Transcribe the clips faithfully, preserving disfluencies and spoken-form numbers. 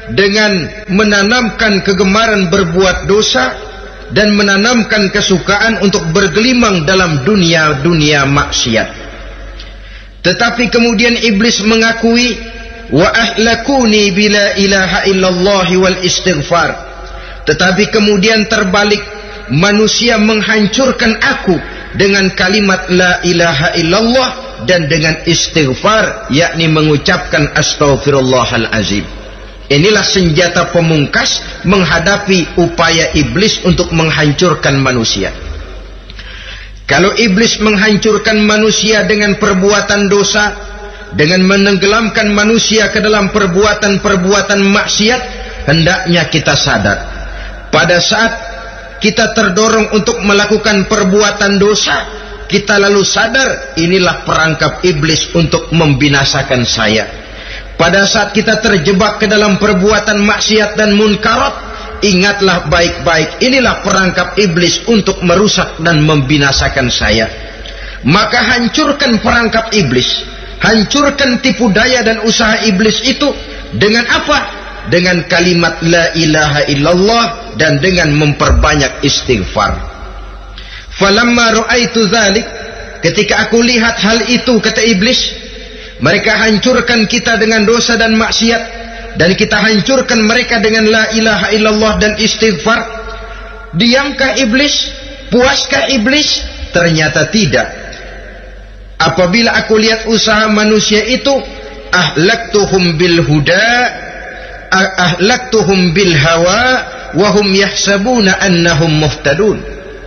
dengan menanamkan kegemaran berbuat dosa dan menanamkan kesukaan untuk bergelimang dalam dunia-dunia maksiat. Tetapi kemudian iblis mengakui, wa ahlakuni bila ilaha illallah wal istighfar. Tetapi kemudian terbalik, manusia menghancurkan aku dengan kalimat la ilaha illallah dan dengan istighfar, yakni mengucapkan astaghfirullahal azim. Inilah senjata pemungkas menghadapi upaya iblis untuk menghancurkan manusia. Kalau iblis menghancurkan manusia dengan perbuatan dosa, dengan menenggelamkan manusia ke dalam perbuatan-perbuatan maksiat, hendaknya kita sadar, pada saat kita terdorong untuk melakukan perbuatan dosa, kita lalu sadar inilah perangkap iblis untuk membinasakan saya. Pada saat kita terjebak ke dalam perbuatan maksiat dan munkarat, ingatlah baik-baik, inilah perangkap iblis untuk merusak dan membinasakan saya. Maka hancurkan perangkap iblis, hancurkan tipu daya dan usaha iblis itu dengan apa? Dengan kalimat la ilaha illallah dan dengan memperbanyak istighfar. Falamma ra'aitu dzalik, ketika aku lihat hal itu, kata iblis, mereka hancurkan kita dengan dosa dan maksiat, dan kita hancurkan mereka dengan la ilaha illallah dan istighfar. Diamkah iblis? Puaskah iblis? Ternyata tidak. Apabila aku lihat usaha manusia itu, ahlaktuhum bil huda, ahlaktuhum bil hawa, wahum yahsabuna annahum muhtadun.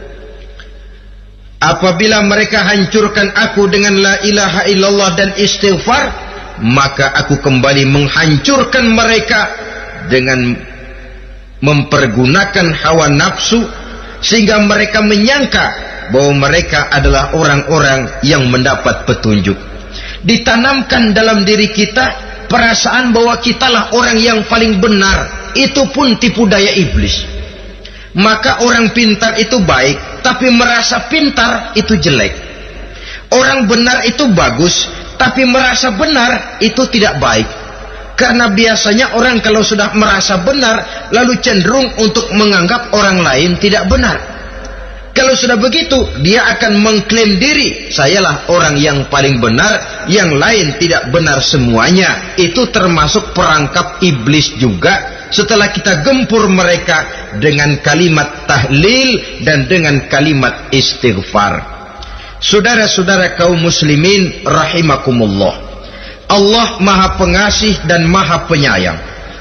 Apabila mereka hancurkan aku dengan la ilaha illallah dan istighfar, maka aku kembali menghancurkan mereka dengan mempergunakan hawa nafsu, sehingga mereka menyangka bahwa mereka adalah orang-orang yang mendapat petunjuk. Ditanamkan dalam diri kita perasaan bahwa kitalah orang yang paling benar, itu pun tipu daya iblis. Maka orang pintar itu baik, tapi merasa pintar itu jelek. Orang benar itu bagus, tapi merasa benar itu tidak baik. Karena biasanya orang kalau sudah merasa benar, lalu cenderung untuk menganggap orang lain tidak benar. Kalau sudah begitu, dia akan mengklaim diri, sayalah orang yang paling benar, yang lain tidak benar semuanya. Itu termasuk perangkap iblis juga. Setelah kita gempur mereka dengan kalimat tahlil dan dengan kalimat istighfar. Saudara-saudara kaum muslimin rahimakumullah, Allah Maha Pengasih dan Maha Penyayang.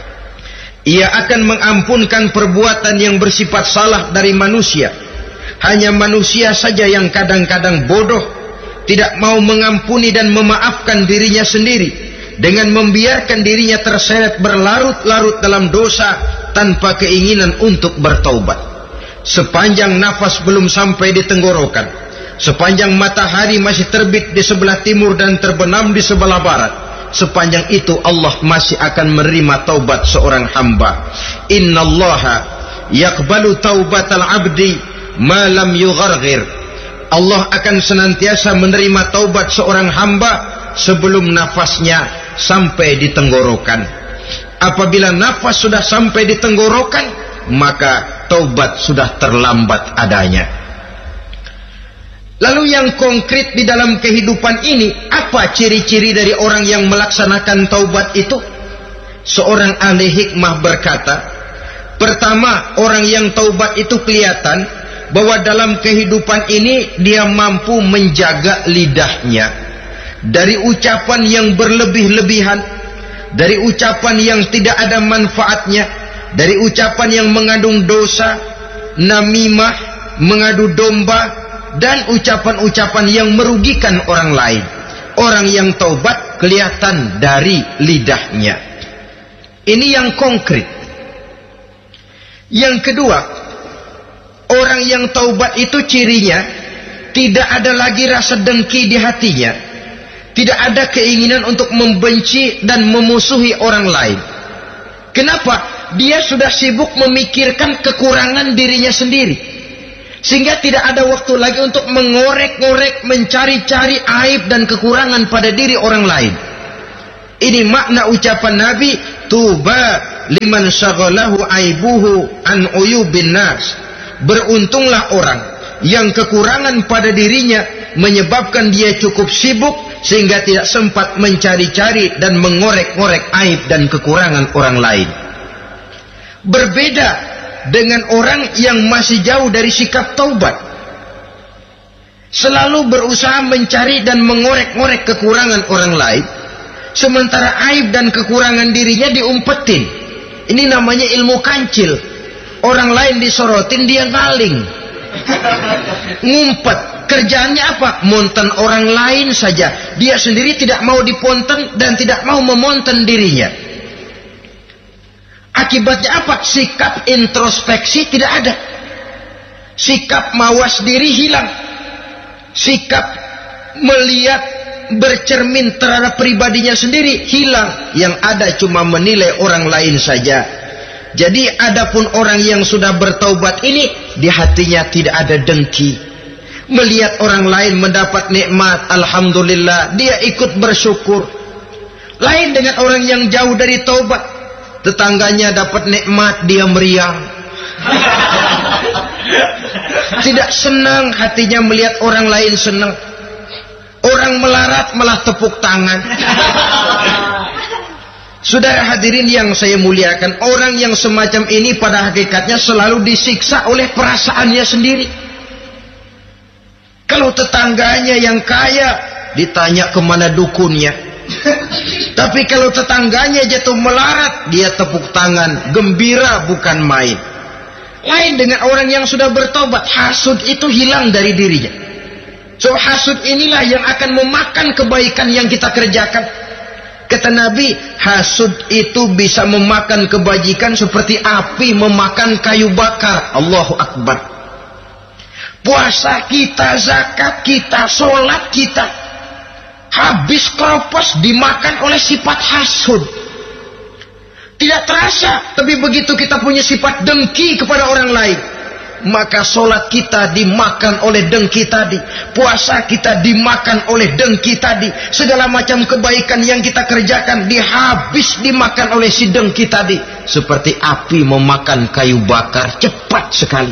Ia akan mengampunkan perbuatan yang bersifat salah dari manusia. Hanya manusia saja yang kadang-kadang bodoh, tidak mau mengampuni dan memaafkan dirinya sendiri, dengan membiarkan dirinya terseret berlarut-larut dalam dosa tanpa keinginan untuk bertaubat. Sepanjang nafas belum sampai di tenggorokan, sepanjang matahari masih terbit di sebelah timur dan terbenam di sebelah barat, sepanjang itu Allah masih akan menerima taubat seorang hamba. Innallaha yaqbalu taubatal abdi ma lam yugharghir. Allah akan senantiasa menerima taubat seorang hamba sebelum nafasnya sampai di tenggorokan. Apabila nafas sudah sampai di tenggorokan, maka taubat sudah terlambat adanya. Lalu yang konkret di dalam kehidupan ini, apa ciri-ciri dari orang yang melaksanakan taubat itu? Seorang ahli hikmah berkata, pertama, orang yang taubat itu kelihatan bahwa dalam kehidupan ini dia mampu menjaga lidahnya dari ucapan yang berlebih-lebihan, dari ucapan yang tidak ada manfaatnya, dari ucapan yang mengandung dosa, namimah, mengadu domba, dan ucapan-ucapan yang merugikan orang lain. Orang yang taubat kelihatan dari lidahnya. Ini yang konkret. Yang kedua, orang yang taubat itu cirinya tidak ada lagi rasa dengki di hatinya. Tidak ada keinginan untuk membenci dan memusuhi orang lain. Kenapa? Dia sudah sibuk memikirkan kekurangan dirinya sendiri, sehingga tidak ada waktu lagi untuk mengorek-ngorek, mencari-cari aib dan kekurangan pada diri orang lain. Ini makna ucapan Nabi, tuba liman syaghalahu aibuhu an uyubin nas. Beruntunglah orang yang kekurangan pada dirinya menyebabkan dia cukup sibuk sehingga tidak sempat mencari-cari dan mengorek-ngorek aib dan kekurangan orang lain. Berbeda dengan orang yang masih jauh dari sikap taubat, selalu berusaha mencari dan mengorek-ngorek kekurangan orang lain, sementara aib dan kekurangan dirinya diumpetin. Ini namanya ilmu kancil. Orang lain disorotin, dia ngaling, ngumpet. Kerjaannya apa? Monten orang lain saja. Dia sendiri tidak mau diponten dan tidak mau memonten dirinya. Akibatnya apa? Sikap introspeksi tidak ada. Sikap mawas diri hilang. Sikap melihat, bercermin terhadap pribadinya sendiri hilang. Yang ada cuma menilai orang lain saja. Jadi adapun orang yang sudah bertaubat ini, di hatinya tidak ada dengki. Melihat orang lain mendapat nikmat, alhamdulillah, dia ikut bersyukur. Lain dengan orang yang jauh dari taubat. Tetangganya dapat nikmat, dia meriang. Tidak senang hatinya melihat orang lain senang. Orang melarat malah tepuk tangan. Saudara hadirin yang saya muliakan, orang yang semacam ini pada hakikatnya selalu disiksa oleh perasaannya sendiri. Kalau tetangganya yang kaya, ditanya kemana dukunnya. Tapi kalau tetangganya jatuh melarat, dia tepuk tangan, gembira bukan main. Lain dengan orang yang sudah bertobat, hasud itu hilang dari dirinya. So hasud inilah yang akan memakan kebaikan yang kita kerjakan. Kata Nabi, hasud itu bisa memakan kebajikan seperti api memakan kayu bakar. Allahu Akbar. Puasa kita, zakat kita, sholat kita, habis kropos dimakan oleh sifat hasud. Tidak terasa, tapi begitu kita punya sifat dengki kepada orang lain, maka sholat kita dimakan oleh dengki tadi, puasa kita dimakan oleh dengki tadi, segala macam kebaikan yang kita kerjakan dihabis dimakan oleh si dengki tadi, seperti api memakan kayu bakar, cepat sekali.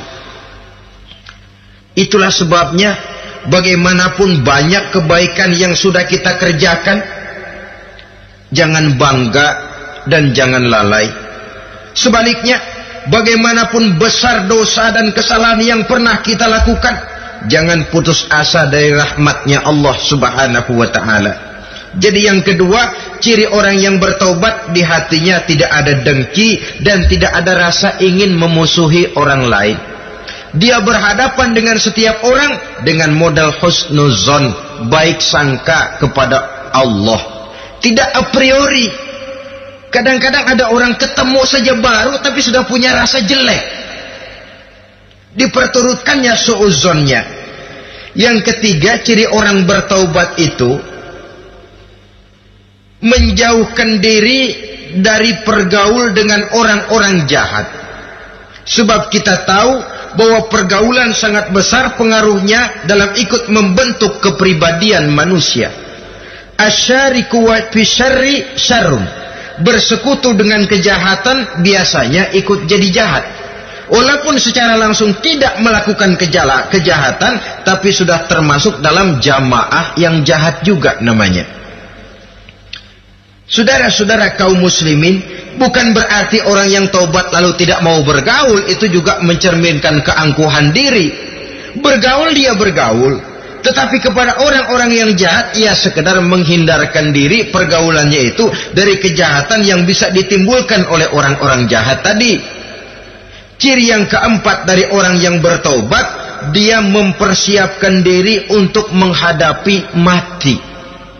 Itulah sebabnya bagaimanapun banyak kebaikan yang sudah kita kerjakan, jangan bangga dan jangan lalai. Sebaliknya, bagaimanapun besar dosa dan kesalahan yang pernah kita lakukan, jangan putus asa dari rahmatnya Allah Subhanahu wa ta'ala. Jadi yang kedua, ciri orang yang bertaubat, di hatinya tidak ada dengki dan tidak ada rasa ingin memusuhi orang lain. Dia berhadapan dengan setiap orang dengan modal husnuzon, baik sangka kepada Allah, tidak a priori. Kadang-kadang ada orang ketemu saja baru tapi sudah punya rasa jelek, diperturutkannya suuzonnya. Yang ketiga, ciri orang bertaubat itu menjauhkan diri dari pergaul dengan orang-orang jahat. Sebab kita tahu bahwa pergaulan sangat besar pengaruhnya dalam ikut membentuk kepribadian manusia. Asyariku wa fisyarri syarrun. Bersekutu dengan kejahatan biasanya ikut jadi jahat. Walaupun secara langsung tidak melakukan kejala, kejahatan, tapi sudah termasuk dalam jamaah yang jahat juga namanya. Saudara-saudara kaum muslimin, bukan berarti orang yang taubat lalu tidak mau bergaul itu juga mencerminkan keangkuhan diri. Bergaul dia bergaul, tetapi kepada orang-orang yang jahat ia sekedar menghindarkan diri pergaulannya itu dari kejahatan yang bisa ditimbulkan oleh orang-orang jahat tadi. Ciri yang keempat dari orang yang bertaubat, dia mempersiapkan diri untuk menghadapi mati.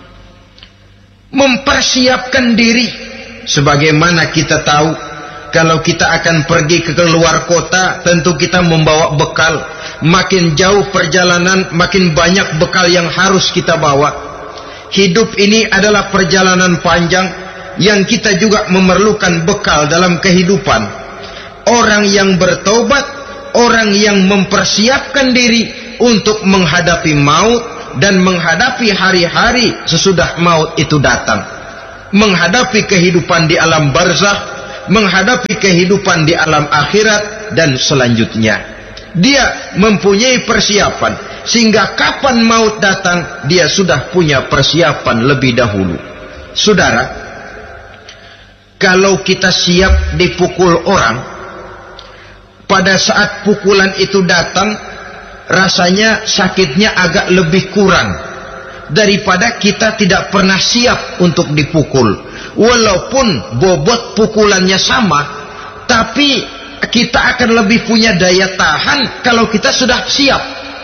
Mempersiapkan diri, sebagaimana kita tahu kalau kita akan pergi ke keluar kota, tentu kita membawa bekal. Makin jauh perjalanan, makin banyak bekal yang harus kita bawa. Hidup ini adalah perjalanan panjang yang kita juga memerlukan bekal dalam kehidupan. Orang yang bertobat, orang yang mempersiapkan diri untuk menghadapi maut dan menghadapi hari-hari sesudah maut itu datang, menghadapi kehidupan di alam barzakh, menghadapi kehidupan di alam akhirat dan selanjutnya. Dia mempunyai persiapan sehingga kapan maut datang dia sudah punya persiapan lebih dahulu. Saudara, kalau kita siap dipukul orang, pada saat pukulan itu datang rasanya sakitnya agak lebih kurang daripada kita tidak pernah siap untuk dipukul. Walaupun bobot pukulannya sama, tapi kita akan lebih punya daya tahan kalau kita sudah siap.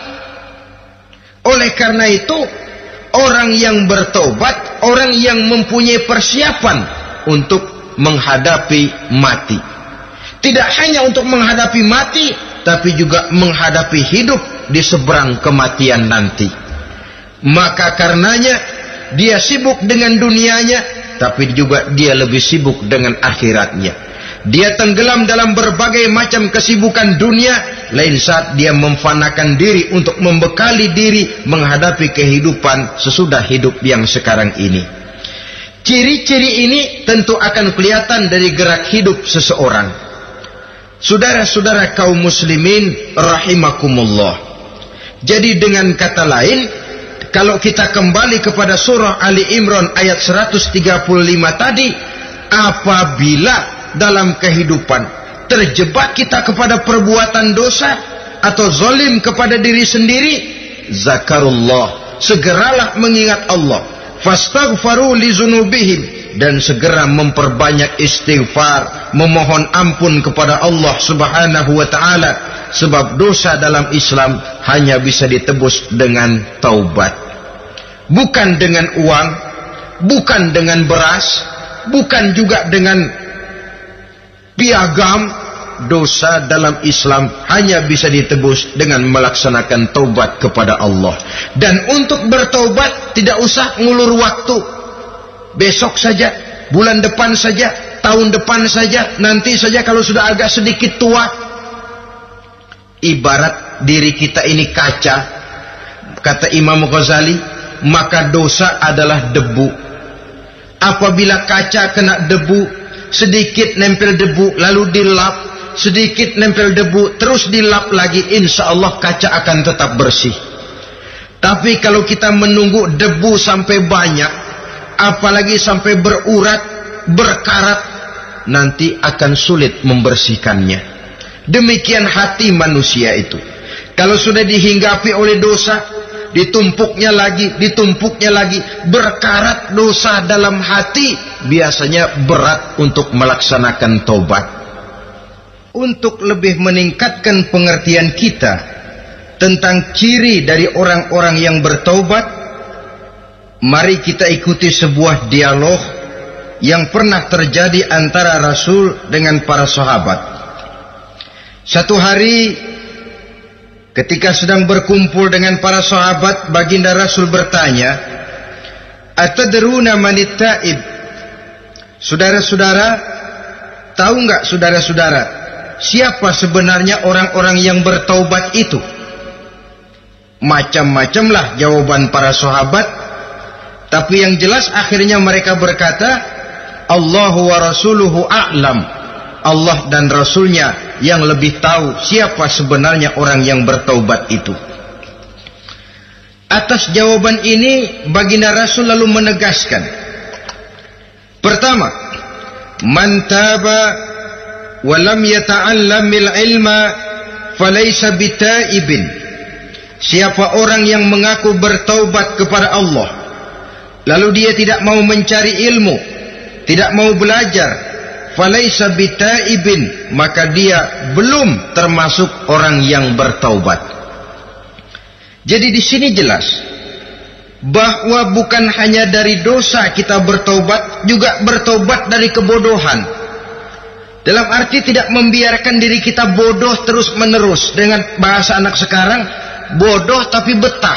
Oleh karena itu, orang yang bertobat, orang yang mempunyai persiapan untuk menghadapi mati. Tidak hanya untuk menghadapi mati, tapi juga menghadapi hidup di seberang kematian nanti. Maka karenanya dia sibuk dengan dunianya, tapi juga dia lebih sibuk dengan akhiratnya. Dia tenggelam dalam berbagai macam kesibukan dunia, lain saat dia memfanakan diri untuk membekali diri menghadapi kehidupan sesudah hidup yang sekarang ini. Ciri-ciri ini tentu akan kelihatan dari gerak hidup seseorang. Saudara-saudara kaum muslimin rahimakumullah. Jadi dengan kata lain, kalau kita kembali kepada surah Ali Imran ayat seratus tiga puluh lima tadi, apabila dalam kehidupan terjebak kita kepada perbuatan dosa atau zalim kepada diri sendiri, zakarullah, segeralah mengingat Allah, fastaghfaru li dzunubihim, dan segera memperbanyak istighfar, memohon ampun kepada Allah Subhanahu wa taala, sebab dosa dalam Islam hanya bisa ditebus dengan taubat. Bukan dengan uang, bukan dengan beras, bukan juga dengan piagam. Dosa dalam Islam hanya bisa ditebus dengan melaksanakan taubat kepada Allah. Dan untuk bertaubat tidak usah ngulur waktu. Besok saja, bulan depan saja, tahun depan saja, nanti saja kalau sudah agak sedikit tua. Ibarat diri kita ini kaca, kata Imam Ghazali, maka dosa adalah debu. Apabila kaca kena debu, sedikit nempel debu lalu dilap, sedikit nempel debu terus dilap lagi, insya Allah kaca akan tetap bersih. Tapi kalau kita menunggu debu sampai banyak, apalagi sampai berurat, berkarat, nanti akan sulit membersihkannya. Demikian hati manusia itu. Kalau sudah dihinggapi oleh dosa, ditumpuknya lagi, ditumpuknya lagi, berkarat dosa dalam hati, biasanya berat untuk melaksanakan taubat. Untuk lebih meningkatkan pengertian kita tentang ciri dari orang-orang yang bertaubat, mari kita ikuti sebuah dialog yang pernah terjadi antara Rasul dengan para sahabat. Satu hari ketika sedang berkumpul dengan para sahabat, baginda Rasul bertanya, "Atadruna manit taib?" Saudara-saudara, tahu enggak saudara-saudara, siapa sebenarnya orang-orang yang bertaubat itu? Macam-macamlah jawaban para sahabat, tapi yang jelas akhirnya mereka berkata, Allahu wa rasuluhu a'lam. Allah dan Rasulnya yang lebih tahu siapa sebenarnya orang yang bertaubat itu. Atas jawaban ini, baginda Rasul lalu menegaskan, pertama, man taba wa lam yata'allamil ilma falaysa bitaibin. Siapa orang yang mengaku bertaubat kepada Allah, lalu dia tidak mau mencari ilmu, tidak mau belajar, falaisa bitaibin, maka dia belum termasuk orang yang bertaubat. Jadi di sini jelas bahwa bukan hanya dari dosa kita bertaubat, juga bertaubat dari kebodohan. Dalam arti tidak membiarkan diri kita bodoh terus menerus. Dengan bahasa anak sekarang, bodoh tapi betah.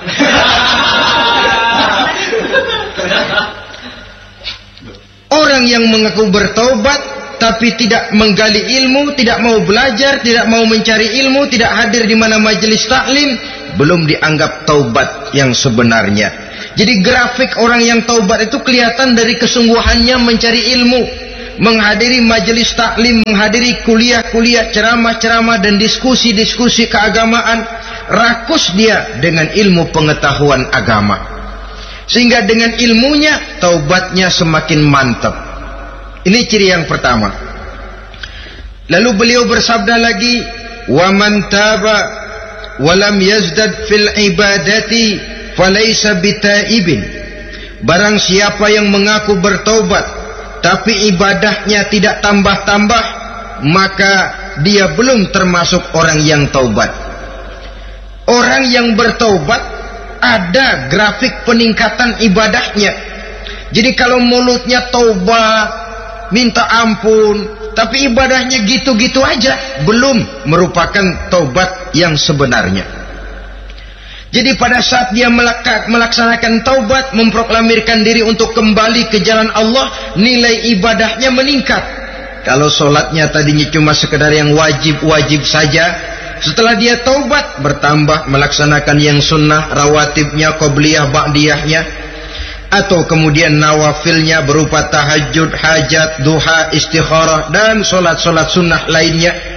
Orang yang mengaku bertaubat tapi tidak menggali ilmu, tidak mau belajar, tidak mau mencari ilmu, tidak hadir di mana majelis taklim, belum dianggap taubat yang sebenarnya. Jadi grafik orang yang taubat itu kelihatan dari kesungguhannya mencari ilmu, menghadiri majelis taklim, menghadiri kuliah-kuliah, ceramah-ceramah dan diskusi-diskusi keagamaan, rakus dia dengan ilmu pengetahuan agama, sehingga dengan ilmunya taubatnya semakin mantap. Ini ciri yang pertama. Lalu beliau bersabda lagi, wa man taba wa lam yazdad fil ibadati falaysa bitaibin. Barang siapa yang mengaku bertaubat tapi ibadahnya tidak tambah-tambah, maka dia belum termasuk orang yang taubat. Orang yang bertaubat ada grafik peningkatan ibadahnya. Jadi kalau mulutnya taubat, minta ampun, tapi ibadahnya gitu-gitu aja, belum merupakan taubat yang sebenarnya. Jadi pada saat dia melaksanakan taubat, memproklamirkan diri untuk kembali ke jalan Allah, nilai ibadahnya meningkat. Kalau sholatnya tadinya cuma sekedar yang wajib-wajib saja, setelah dia taubat bertambah melaksanakan yang sunnah, rawatibnya, qobliyah, ba'diyahnya, atau kemudian nawafilnya berupa tahajud, hajat, duha, istikharah, dan sholat-sholat sunnah lainnya.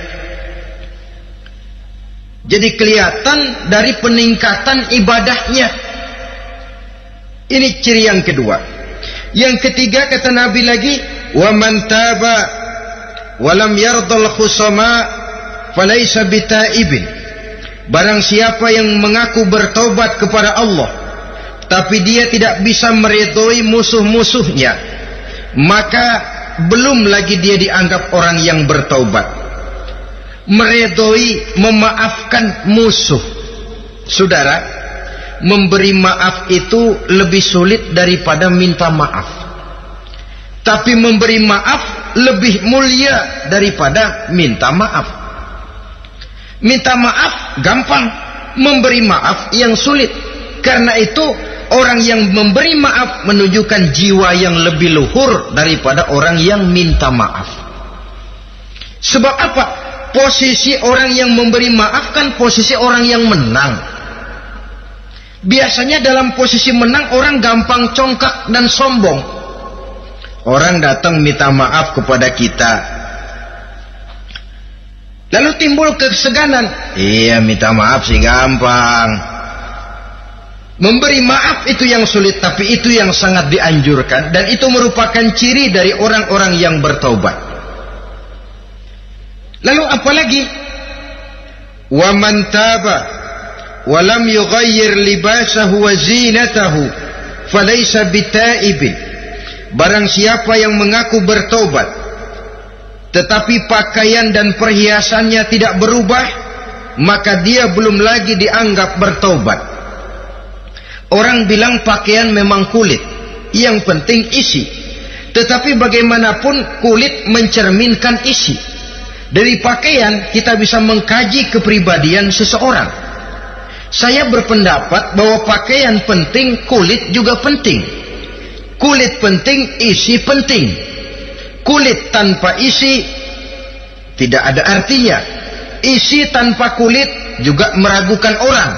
Jadi kelihatan dari peningkatan ibadahnya. Ini ciri yang kedua. Yang ketiga kata Nabi lagi, wa man taba wa lam yardal khusama falaysa bitaibin. Barang siapa yang mengaku bertobat kepada Allah tapi dia tidak bisa meridhoi musuh-musuhnya, maka belum lagi dia dianggap orang yang bertaubat. Meridhoi, memaafkan musuh. Saudara, memberi maaf itu lebih sulit daripada minta maaf. Tapi memberi maaf lebih mulia daripada minta maaf. Minta maaf gampang, memberi maaf yang sulit. Karena itu orang yang memberi maaf menunjukkan jiwa yang lebih luhur daripada orang yang minta maaf. Sebab apa? Posisi orang yang memberi maaf kan posisi orang yang menang. Biasanya dalam posisi menang orang gampang congkak dan sombong. Orang datang minta maaf kepada kita, lalu timbul keseganan. Iya, minta maaf sih gampang. Memberi maaf itu yang sulit, tapi itu yang sangat dianjurkan, dan itu merupakan ciri dari orang-orang yang bertaubat. Lalu apalagi? Wa man taba wa lam yughayyir libasahu wa zinatahu falaysa bitaibin. Barang siapa yang mengaku bertaubat tetapi pakaian dan perhiasannya tidak berubah, maka dia belum lagi dianggap bertaubat. Orang bilang pakaian memang kulit, yang penting isi. Tetapi bagaimanapun kulit mencerminkan isi. Dari pakaian kita bisa mengkaji kepribadian seseorang. Saya berpendapat bahwa pakaian penting, kulit juga penting. Kulit penting, isi penting. Kulit tanpa isi tidak ada artinya. Isi tanpa kulit juga meragukan orang.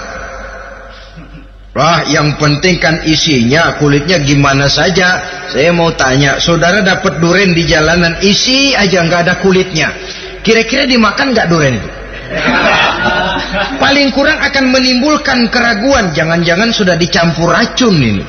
Wah, yang penting kan isinya, kulitnya gimana saja. Saya mau tanya, saudara dapat duren di jalanan, isi aja nggak ada kulitnya, kira-kira dimakan nggak duren itu? Paling kurang akan menimbulkan keraguan, jangan-jangan sudah dicampur racun ini.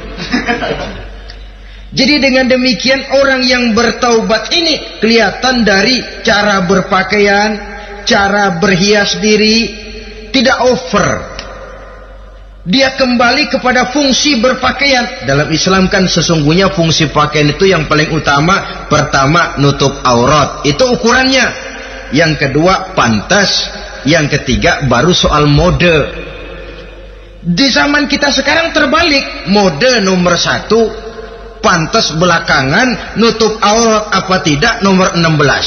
Jadi dengan demikian orang yang bertaubat ini kelihatan dari cara berpakaian, cara berhias diri, tidak over. Dia kembali kepada fungsi berpakaian. Dalam Islam kan sesungguhnya fungsi pakaian itu yang paling utama, pertama nutup aurat, itu ukurannya. Yang kedua pantas, yang ketiga baru soal mode. Di zaman kita sekarang terbalik, mode nomor satu, pantas belakangan, nutup aurat apa tidak nomor enam belas.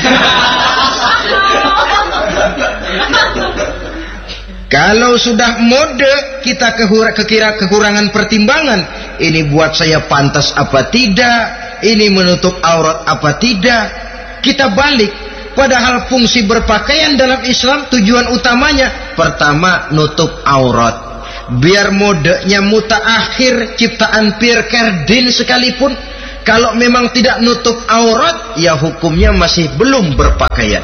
Kalau sudah mode, kita kekira kekurangan pertimbangan. Ini buat saya pantas apa tidak, ini menutup aurat apa tidak. Kita balik. Padahal fungsi berpakaian dalam Islam tujuan utamanya pertama nutup aurat. Biar modenya mutaakhir, ciptaan Pierre Cardin sekalipun, Kalau memang tidak nutup aurat, ya hukumnya masih belum berpakaian.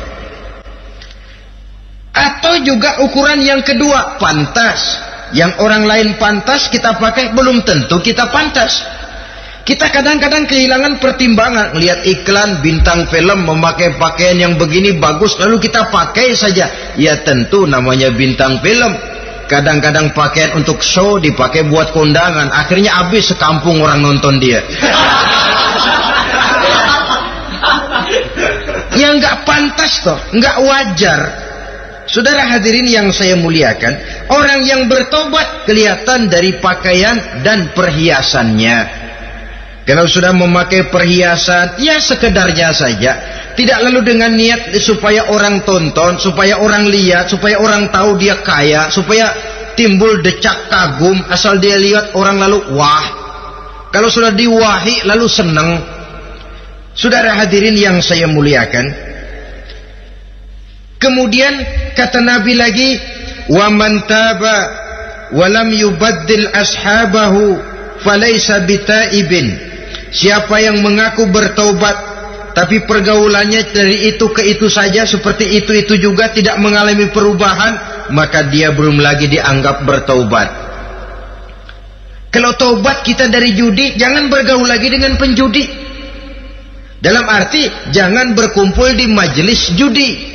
Atau juga ukuran yang kedua, pantas. Yang orang lain pantas kita pakai, belum tentu kita pantas. Kita kadang-kadang kehilangan pertimbangan, lihat iklan bintang film memakai pakaian yang begini bagus, lalu kita pakai saja. Ya tentu namanya bintang film. Kadang-kadang pakaian untuk show dipakai buat kondangan, akhirnya habis sekampung orang nonton dia. Ya nggak pantas toh, nggak wajar. Saudara hadirin yang saya muliakan, orang yang bertobat kelihatan dari pakaian dan perhiasannya. Kalau sudah memakai perhiasan, ya sekedarnya saja. Tidak lalu dengan niat supaya orang tonton, supaya orang lihat, supaya orang tahu dia kaya, supaya timbul decak kagum, asal dia lihat orang lalu wah. Kalau sudah diwahi lalu senang. Saudara hadirin yang saya muliakan, kemudian kata Nabi lagi, wa man taba wa lam yubaddil ashabahu falaysa bitaibin. Siapa yang mengaku bertaubat tapi pergaulannya dari itu ke itu saja, seperti itu-itu juga, tidak mengalami perubahan, maka dia belum lagi dianggap bertaubat. Kalau taubat kita dari judi, jangan bergaul lagi dengan penjudi. Dalam arti jangan berkumpul di majelis judi.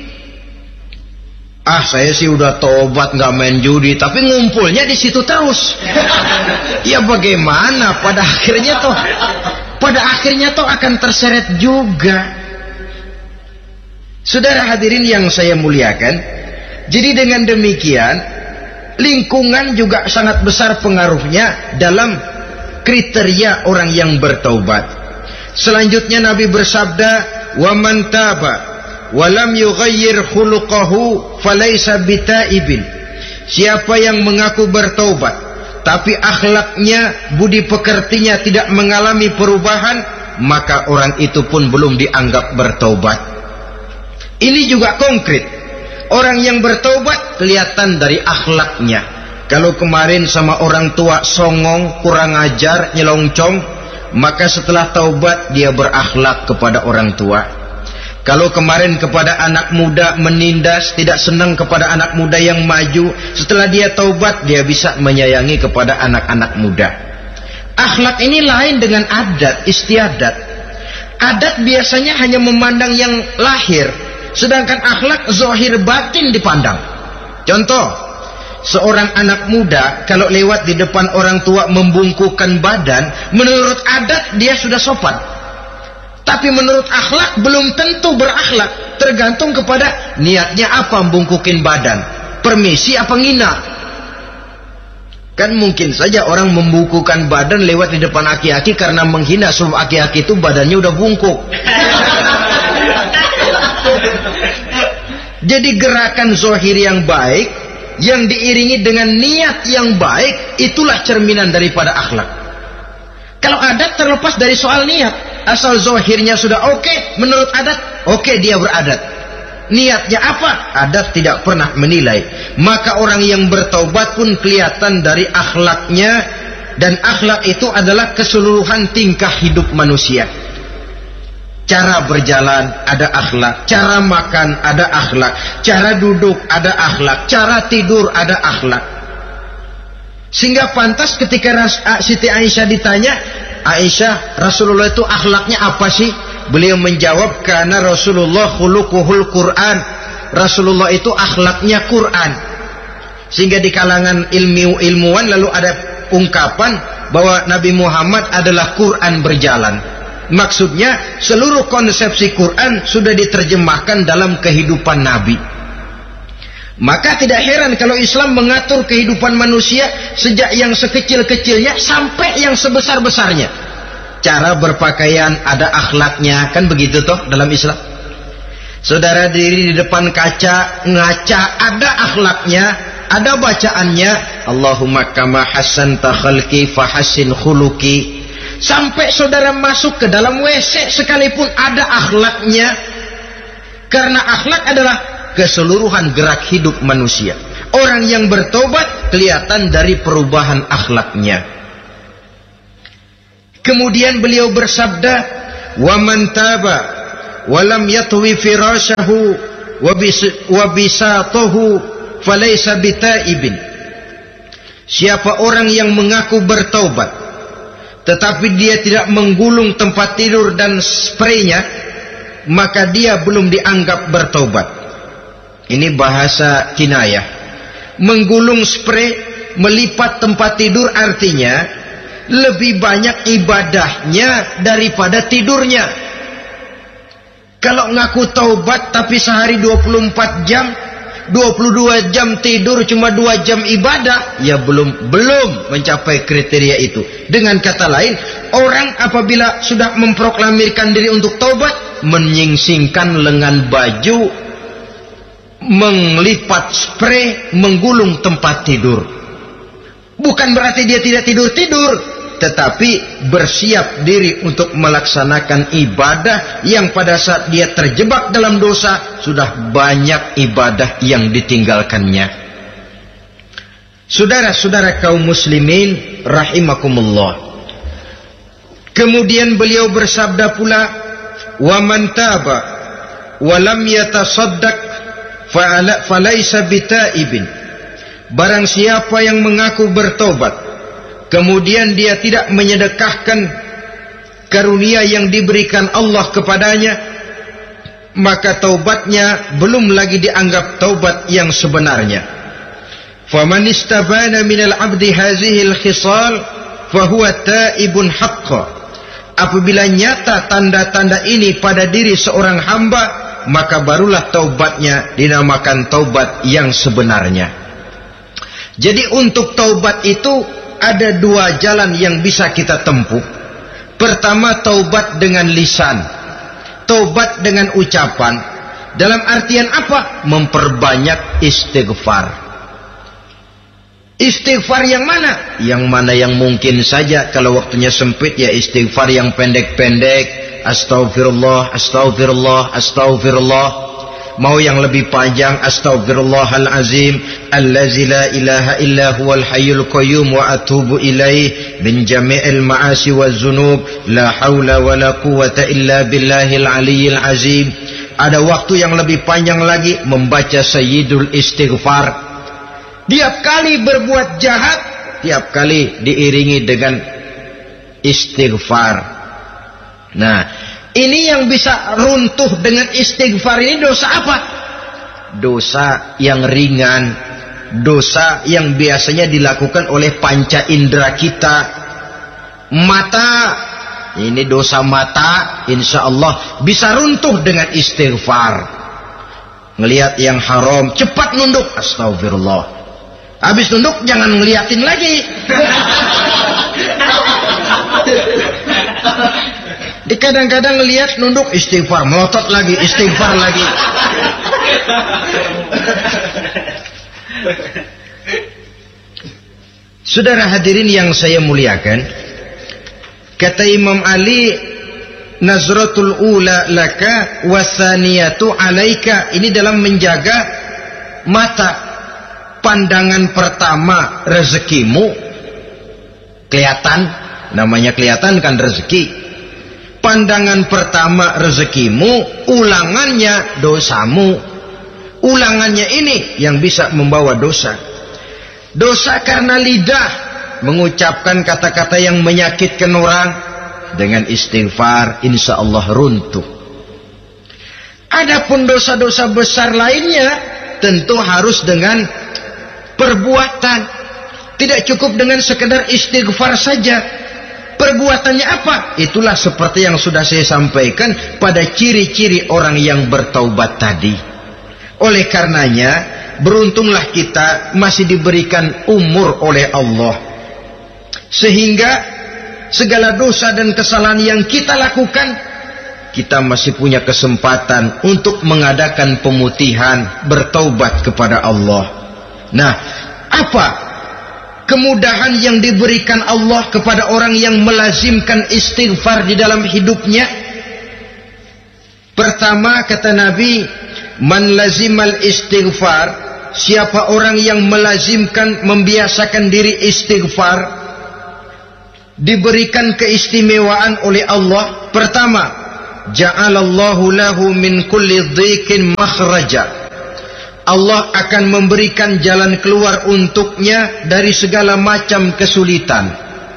Ah, saya sih udah tobat nggak main judi, tapi ngumpulnya di situ terus. Ya bagaimana? Pada akhirnya toh, pada akhirnya toh akan terseret juga. Saudara hadirin yang saya muliakan, jadi dengan demikian lingkungan juga sangat besar pengaruhnya dalam kriteria orang yang bertaubat. Selanjutnya Nabi bersabda, wa man taba walam yughayyir khuluquhu falaysa bitaibin. Siapa yang mengaku bertaubat tapi akhlaknya, budi pekertinya tidak mengalami perubahan, maka orang itu pun belum dianggap bertaubat. Ini juga konkret. Orang yang bertaubat kelihatan dari akhlaknya. Kalau kemarin sama orang tua songong, kurang ajar, nyelongcong, maka setelah taubat dia berakhlak kepada orang tua. Kalau kemarin kepada anak muda menindas, tidak senang kepada anak muda yang maju, setelah dia taubat dia bisa menyayangi kepada anak-anak muda. Akhlak ini lain dengan adat, istiadat. Adat biasanya hanya memandang yang lahir, sedangkan akhlak zahir batin dipandang. Contoh, seorang anak muda kalau lewat di depan orang tua membungkukkan badan, menurut adat dia sudah sopan. Tapi menurut akhlak belum tentu berakhlak, tergantung kepada niatnya apa membungkukin badan, permisi apa ngina. Kan mungkin saja orang membungkukkan badan lewat di depan aki-aki karena menghina, sebab aki-aki itu badannya udah bungkuk. Jadi gerakan zahir yang baik yang diiringi dengan niat yang baik, itulah cerminan daripada akhlak. Kalau adat terlepas dari soal niat, asal zahirnya sudah oke, okay, menurut adat oke, okay, dia beradat. Niatnya apa? Adat tidak pernah menilai. Maka orang yang bertaubat pun kelihatan dari akhlaknya, dan akhlak itu adalah keseluruhan tingkah hidup manusia. Cara berjalan ada akhlak, cara makan ada akhlak, cara duduk ada akhlak, cara tidur ada akhlak. Sehingga pantas ketika Siti Aisyah ditanya, Aisyah, Rasulullah itu akhlaknya apa sih? Beliau menjawab, karena Rasulullah khuluquhul Quran. Rasulullah itu akhlaknya Quran. Sehingga di kalangan ilmu ilmuwan lalu ada ungkapan bahwa Nabi Muhammad adalah Quran berjalan. Maksudnya seluruh konsepsi Quran sudah diterjemahkan dalam kehidupan Nabi. Maka tidak heran kalau Islam mengatur kehidupan manusia sejak yang sekecil-kecilnya sampai yang sebesar-besarnya. Cara berpakaian ada akhlaknya, kan begitu toh dalam Islam. Saudara diri di depan kaca ngaca ada akhlaknya, ada bacaannya, Allahumma kama hasanta khalqi fahassin khuluqi. Sampai saudara masuk ke dalam W C sekalipun ada akhlaknya. Karena akhlak adalah keseluruhan gerak hidup manusia. Orang yang bertobat kelihatan dari perubahan akhlaknya. Kemudian beliau bersabda, "Wa man taba wa lam yatwi firashahu wa bisatahu falaysa bitaibin." Siapa orang yang mengaku bertaubat tetapi dia tidak menggulung tempat tidur dan spraynya, maka dia belum dianggap bertaubat. Ini bahasa kinayah. Menggulung spray, melipat tempat tidur artinya lebih banyak ibadahnya daripada tidurnya. Kalau ngaku taubat tapi sehari dua puluh empat jam, dua puluh dua jam tidur, cuma dua jam ibadah, ya belum belum mencapai kriteria itu. Dengan kata lain, orang apabila sudah memproklamirkan diri untuk taubat, menyingsingkan lengan baju, melipat spray, menggulung tempat tidur. Bukan berarti dia tidak tidur-tidur, tetapi bersiap diri untuk melaksanakan ibadah yang pada saat dia terjebak dalam dosa, sudah banyak ibadah yang ditinggalkannya. Saudara-saudara kaum muslimin rahimakumullah. Kemudian beliau bersabda pula, "Wa man taba wa lam yatasaddaq falaysa bitaibin." Barang siapa yang mengaku bertobat kemudian dia tidak menyedekahkan karunia yang diberikan Allah kepadanya, maka taubatnya belum lagi dianggap taubat yang sebenarnya. Faman istabana minal abdi hazihi al-khisal fahuwa taibun haqqa. Apabila nyata tanda-tanda ini pada diri seorang hamba, maka barulah taubatnya dinamakan taubat yang sebenarnya. Jadi untuk taubat itu ada dua jalan yang bisa kita tempuh. Pertama, taubat dengan lisan, taubat dengan ucapan. Dalam artian apa? Memperbanyak istighfar. Istighfar yang mana? Yang mana yang mungkin saja. Kalau waktunya sempit, ya istighfar yang pendek-pendek. Astaghfirullah, astaghfirullah, astaghfirullah. Mau yang lebih panjang, astaghfirullahalazim allazi la ilaha illa huwal hayyul qayyum wa atubu ilaih min jami'il ma'asi waz zunub la haula wala quwwata illa billahil aliyyil azim. Ada waktu yang lebih panjang lagi, membaca sayyidul istighfar. Tiap kali berbuat jahat, tiap kali diiringi dengan istighfar. Nah, ini yang bisa runtuh dengan istighfar ini dosa apa? Dosa yang ringan, dosa yang biasanya dilakukan oleh panca indera kita. Mata, ini dosa mata, insya Allah bisa runtuh dengan istighfar. Ngelihat yang haram, cepat nunduk, astagfirullah. Habis nunduk jangan ngeliatin lagi. Di kadang-kadang ngelihat nunduk, istighfar, melotot lagi, istighfar lagi. Saudara hadirin yang saya muliakan, kata Imam Ali, nazratul ula laka wasaniyatu alaika. Ini dalam menjaga mata. Pandangan pertama rezekimu, kelihatan, namanya kelihatan kan rezeki. Pandangan pertama rezekimu, ulangannya dosamu. Ulangannya ini yang bisa membawa dosa. Dosa karena lidah, mengucapkan kata-kata yang menyakitkan orang. Dengan istighfar, insya Allah runtuh. Adapun dosa-dosa besar lainnya, tentu harus dengan perbuatan. Tidak cukup dengan sekedar istighfar saja. Perbuatannya apa? Itulah seperti yang sudah saya sampaikan pada ciri-ciri orang yang bertaubat tadi. Oleh karenanya, beruntunglah kita masih diberikan umur oleh Allah, sehingga segala dosa dan kesalahan yang kita lakukan, kita masih punya kesempatan untuk mengadakan pemutihan, bertaubat kepada Allah. Nah, apa kemudahan yang diberikan Allah kepada orang yang melazimkan istighfar di dalam hidupnya? Pertama, kata Nabi, man lazimal istighfar, siapa orang yang melazimkan, membiasakan diri istighfar, diberikan keistimewaan oleh Allah. Pertama, ja'alallahu lahu min kulli dhiqin makhraja. Allah akan memberikan jalan keluar untuknya dari segala macam kesulitan.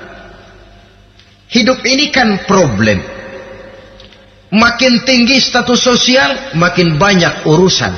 Hidup ini kan problem. Makin tinggi status sosial, makin banyak urusan.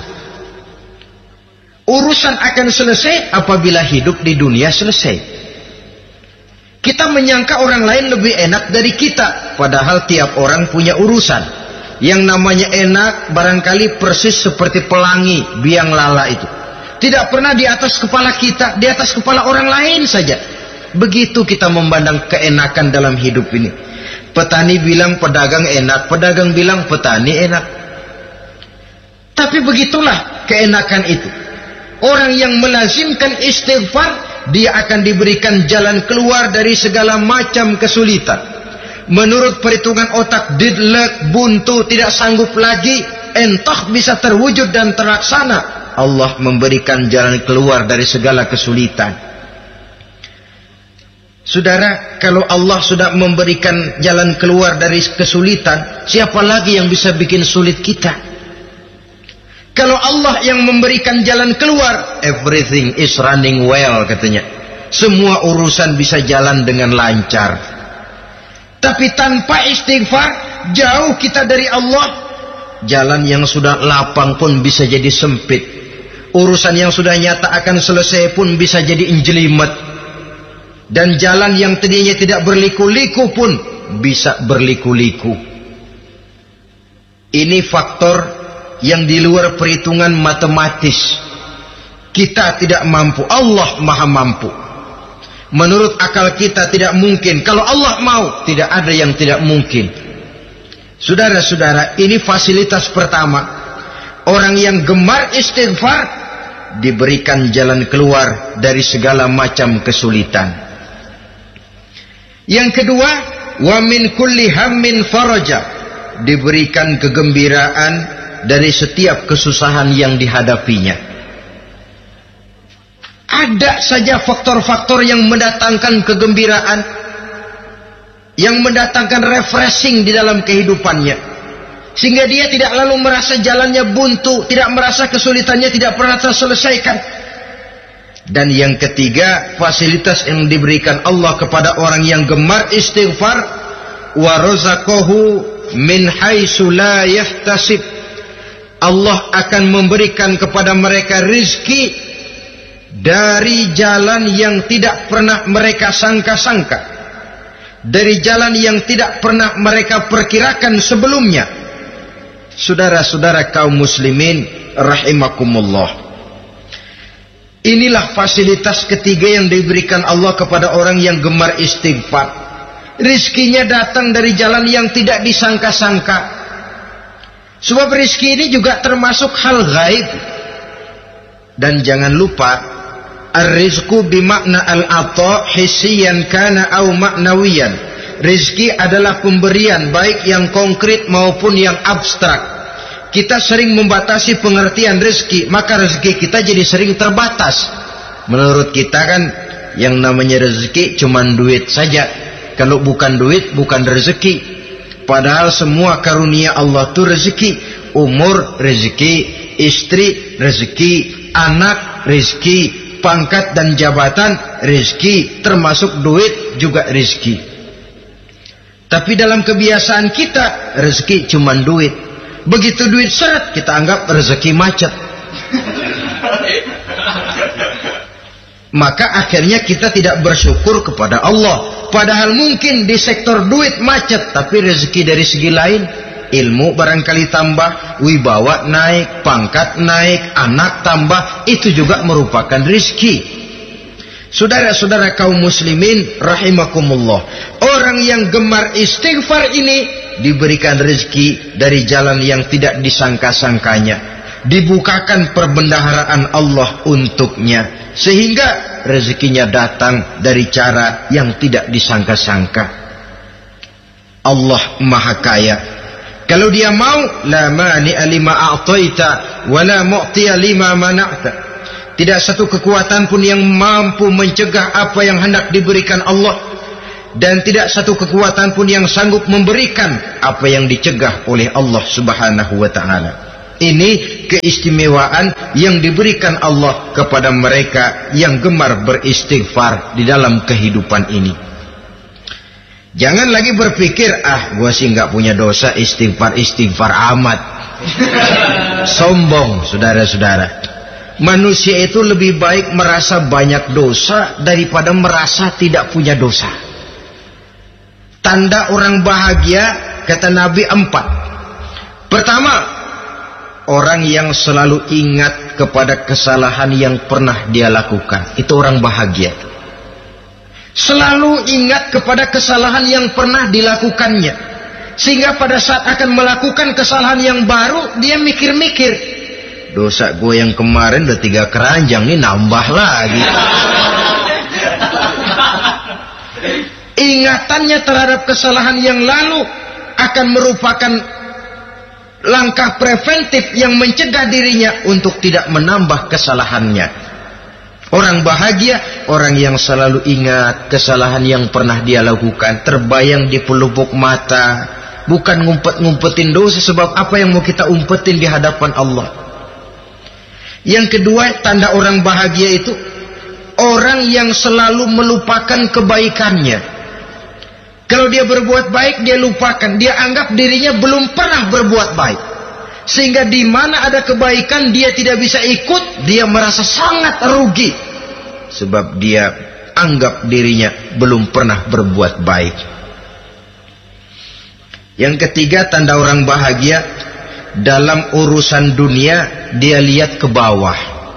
Urusan akan selesai apabila hidup di dunia selesai. Kita menyangka orang lain lebih enak dari kita, padahal tiap orang punya urusan. Yang namanya enak barangkali persis seperti pelangi biang lala itu. Tidak pernah di atas kepala kita, di atas kepala orang lain saja. Begitu kita memandang keenakan dalam hidup ini. Petani bilang pedagang enak, pedagang bilang petani enak. Tapi begitulah keenakan itu. Orang yang melazimkan istighfar, dia akan diberikan jalan keluar dari segala macam kesulitan. Menurut perhitungan otak, didlek, buntu, tidak sanggup lagi, entah bisa terwujud dan terlaksana. Allah memberikan jalan keluar dari segala kesulitan. Saudara, kalau Allah sudah memberikan jalan keluar dari kesulitan, siapa lagi yang bisa bikin sulit kita? Kalau Allah yang memberikan jalan keluar, everything is running well katanya. Semua urusan bisa jalan dengan lancar. Tapi tanpa istighfar, jauh kita dari Allah. Jalan yang sudah lapang pun bisa jadi sempit. Urusan yang sudah nyata akan selesai pun bisa jadi injelimet. Dan jalan yang tadinya tidak berliku-liku pun bisa berliku-liku. Ini faktor yang di luar perhitungan matematis. Kita tidak mampu, Allah maha mampu. Menurut akal kita tidak mungkin. Kalau Allah mau, tidak ada yang tidak mungkin. Saudara-saudara, ini fasilitas pertama. Orang yang gemar istighfar diberikan jalan keluar dari segala macam kesulitan. Yang kedua, wa min kulli hammin faraja, diberikan kegembiraan dari setiap kesusahan yang dihadapinya. Ada saja faktor-faktor yang mendatangkan kegembiraan, yang mendatangkan refreshing di dalam kehidupannya, sehingga dia tidak lalu merasa jalannya buntu, tidak merasa kesulitannya tidak pernah terselesaikan. Dan yang ketiga, fasilitas yang diberikan Allah kepada orang yang gemar istighfar, wa razaqahu min haitsu la yahtasib. Allah akan memberikan kepada mereka rizki dari jalan yang tidak pernah mereka sangka-sangka, dari jalan yang tidak pernah mereka perkirakan sebelumnya. Saudara-saudara kaum muslimin rahimakumullah, inilah fasilitas ketiga yang diberikan Allah kepada orang yang gemar istighfar. Rizkinya datang dari jalan yang tidak disangka-sangka. Sebab rizki ini juga termasuk hal gaib. Dan jangan lupa, ar-rizqu bimakna al-ata hissiyan kana au ma'nawiyan. Rizki adalah pemberian, baik yang konkret maupun yang abstrak. Kita sering membatasi pengertian rizki, maka rezeki kita jadi sering terbatas. Menurut kita kan yang namanya rezeki cuma duit saja. Kalau bukan duit, bukan rezeki. Padahal semua karunia Allah itu rezeki. Umur rezeki, istri rezeki, anak rezeki, pangkat dan jabatan rezeki, termasuk duit juga rezeki. Tapi dalam kebiasaan kita, rezeki cuma duit. Begitu duit seret, kita anggap rezeki macet. Maka akhirnya kita tidak bersyukur kepada Allah. Padahal mungkin di sektor duit macet, tapi rezeki dari segi lain, ilmu barangkali tambah, wibawa naik, pangkat naik, anak tambah, itu juga merupakan rezeki. Saudara-saudara kaum muslimin rahimakumullah, orang yang gemar istighfar ini diberikan rezeki dari jalan yang tidak disangka-sangkanya, dibukakan perbendaharaan Allah untuknya, sehingga rezekinya datang dari cara yang tidak disangka-sangka. Allah maha kaya. Kalau dia mau, la mani'a lima a'taita wa la mu'tiya lima mana'ta. Tidak satu kekuatan pun yang mampu mencegah apa yang hendak diberikan Allah. dan tidak satu kekuatan pun yang sanggup memberikan apa yang dicegah oleh Allah Subhanahu wa ta'ala. Ini keistimewaan yang diberikan Allah kepada mereka yang gemar beristighfar di dalam kehidupan ini. Jangan lagi berpikir, ah gua sih nggak punya dosa, istighfar-istighfar amat. Sombong, saudara-saudara. Manusia itu lebih baik merasa banyak dosa daripada merasa tidak punya dosa. Tanda orang bahagia, kata Nabi, empat. Pertama, orang yang selalu ingat kepada kesalahan yang pernah dia lakukan. Itu orang bahagia. Selalu ingat kepada kesalahan yang pernah dilakukannya, sehingga pada saat akan melakukan kesalahan yang baru, dia mikir-mikir, dosa gue yang kemarin udah tiga keranjang, nih nambah lagi. Ingatannya terhadap kesalahan yang lalu akan merupakan langkah preventif yang mencegah dirinya untuk tidak menambah kesalahannya. Orang bahagia, orang yang selalu ingat kesalahan yang pernah dia lakukan, terbayang di pelupuk mata, bukan ngumpet-ngumpetin dosa. Sebab apa yang mau kita umpetin di hadapan Allah? Yang kedua, tanda orang bahagia itu orang yang selalu melupakan kebaikannya. Kalau dia berbuat baik, dia lupakan. Dia anggap dirinya belum pernah berbuat baik. Sehingga di mana ada kebaikan, dia tidak bisa ikut. Dia merasa sangat rugi. Sebab dia anggap dirinya belum pernah berbuat baik. Yang ketiga, tanda orang bahagia, dalam urusan dunia dia lihat ke bawah,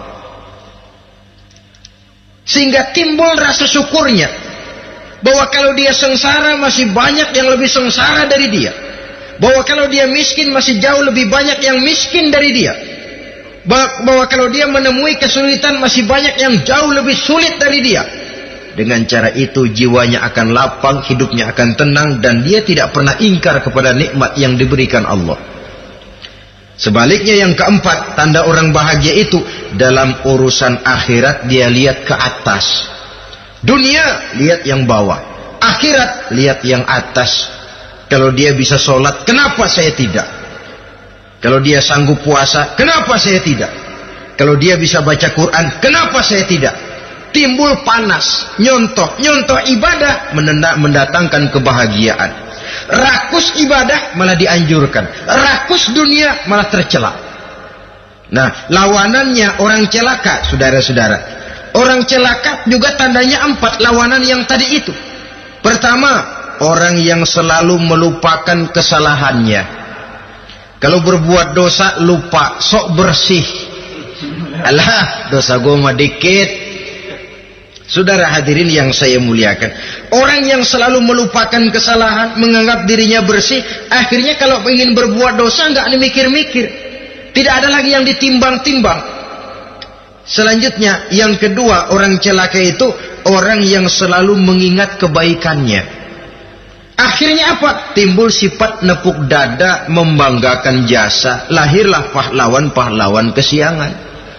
sehingga timbul rasa syukurnya bahwa kalau dia sengsara masih banyak yang lebih sengsara dari dia, bahwa kalau dia miskin masih jauh lebih banyak yang miskin dari dia, bahwa kalau dia menemui kesulitan masih banyak yang jauh lebih sulit dari dia. Dengan cara itu jiwanya akan lapang, hidupnya akan tenang, dan dia tidak pernah ingkar kepada nikmat yang diberikan Allah. Sebaliknya yang keempat, tanda orang bahagia itu dalam urusan akhirat dia lihat ke atas. Dunia lihat yang bawah, akhirat lihat yang atas. Kalau dia bisa sholat, kenapa saya tidak? Kalau dia sanggup puasa, kenapa saya tidak? Kalau dia bisa baca Quran, kenapa saya tidak? Timbul panas, nyontoh, nyontoh ibadah mendatangkan kebahagiaan. Rakus ibadah malah dianjurkan, rakus dunia malah tercela. Nah, lawanannya orang celaka, saudara-saudara. Orang celaka juga tandanya empat, lawanan yang tadi itu. Pertama, orang yang selalu melupakan kesalahannya. Kalau berbuat dosa lupa, sok bersih. Alah, dosa gue mah dikit. Saudara hadirin yang saya muliakan, orang yang selalu melupakan kesalahan, menganggap dirinya bersih, akhirnya kalau ingin berbuat dosa nggak mikir-mikir, tidak ada lagi yang ditimbang-timbang. Selanjutnya, yang kedua, orang celaka itu orang yang selalu mengingat kebaikannya. Akhirnya apa? Timbul sifat nepuk dada, membanggakan jasa, lahirlah pahlawan-pahlawan kesiangan.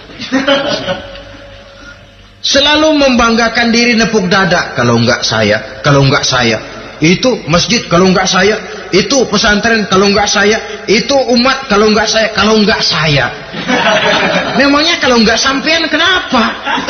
Selalu membanggakan diri, nepuk dada. Kalau enggak saya, kalau enggak saya, itu masjid, kalau enggak saya, itu pesantren, kalau enggak saya, itu umat, kalau enggak saya, kalau enggak saya. Memangnya kalau enggak sampean kenapa?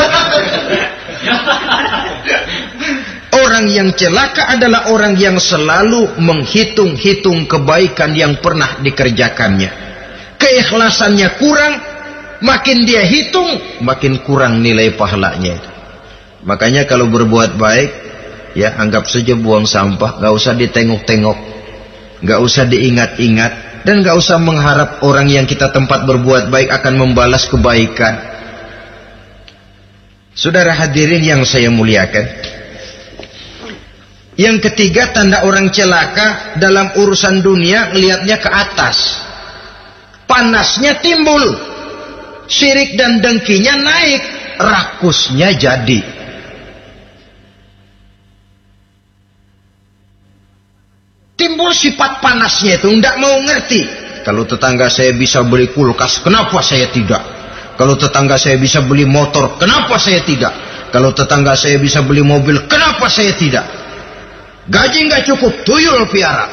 Orang yang celaka adalah orang yang selalu menghitung-hitung kebaikan yang pernah dikerjakannya. Keikhlasannya kurang, makin dia hitung, makin kurang nilai pahalanya. Makanya kalau berbuat baik, ya anggap saja buang sampah, gak usah ditengok-tengok, gak usah diingat-ingat, dan gak usah mengharap orang yang kita tempat berbuat baik akan membalas kebaikan. Saudara hadirin yang saya muliakan, yang ketiga, tanda orang celaka dalam urusan dunia, ngelihatnya ke atas, panasnya timbul, syirik dan dengkinya naik, rakusnya jadi. Timbul sifat panasnya itu, tidak mau ngerti. Kalau tetangga saya bisa beli kulkas, kenapa saya tidak? Kalau tetangga saya bisa beli motor, kenapa saya tidak? Kalau tetangga saya bisa beli mobil, kenapa saya tidak? Gaji nggak cukup, tuyul piara.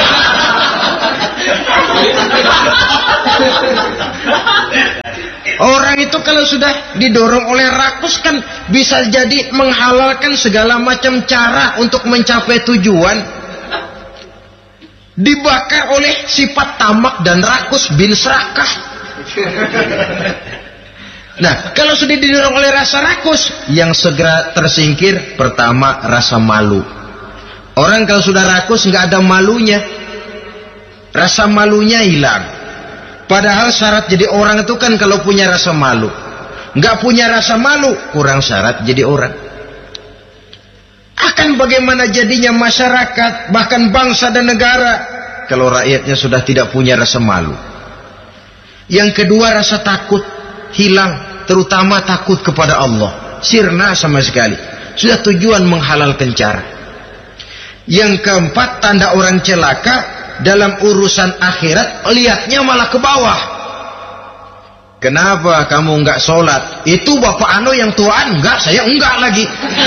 Orang itu kalau sudah didorong oleh rakus kan bisa jadi menghalalkan segala macam cara untuk mencapai tujuan. Dibakar oleh sifat tamak dan rakus bin serakah. Nah, kalau sudah didorong oleh rasa rakus, yang segera tersingkir pertama rasa malu. Orang kalau sudah rakus nggak ada malunya, rasa malunya hilang. Padahal syarat jadi orang itu kan kalau punya rasa malu. Nggak punya rasa malu, kurang syarat jadi orang. Akan bagaimana jadinya masyarakat, bahkan bangsa dan negara, kalau rakyatnya sudah tidak punya rasa malu. Yang kedua rasa takut hilang, terutama takut kepada Allah. Sirna sama sekali. Sudah tujuan menghalalkan cara. Yang keempat, tanda orang celaka dalam urusan akhirat, lihatnya malah ke bawah. Kenapa kamu enggak sholat? Itu bapak anu yang tuaan, enggak, saya enggak lagi.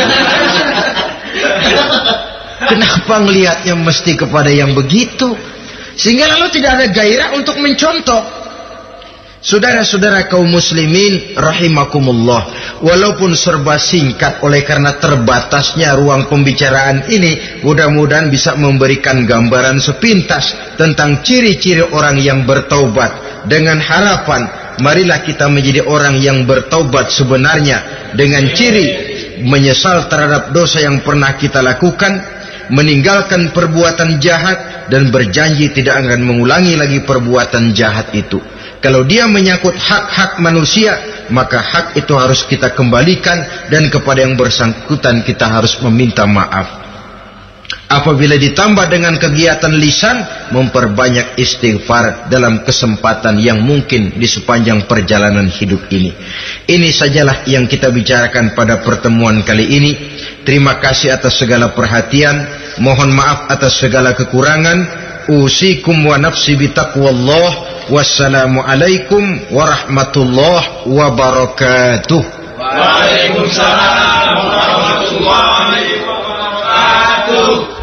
Kenapa ngelihatnya mesti kepada yang begitu? Sehingga lalu tidak ada gairah untuk mencontoh. Saudara-saudara kaum muslimin rahimakumullah, walaupun serba singkat oleh karena terbatasnya ruang pembicaraan ini, mudah-mudahan bisa memberikan gambaran sepintas tentang ciri-ciri orang yang bertaubat. Dengan harapan, marilah kita menjadi orang yang bertaubat sebenarnya, dengan ciri menyesal terhadap dosa yang pernah kita lakukan, meninggalkan perbuatan jahat, dan berjanji tidak akan mengulangi lagi perbuatan jahat itu. Kalau dia menyangkut hak-hak manusia, maka hak itu harus kita kembalikan, dan kepada yang bersangkutan kita harus meminta maaf. Apabila ditambah dengan kegiatan lisan, memperbanyak istighfar dalam kesempatan yang mungkin di sepanjang perjalanan hidup ini. Ini sajalah yang kita bicarakan pada pertemuan kali ini. Terima kasih atas segala perhatian. Mohon maaf atas segala kekurangan. Usikum wa nafsi bitaqwallah. Wassalamualaikum warahmatullahi wabarakatuh. Waalaikumsalam warahmatullahi wabarakatuh.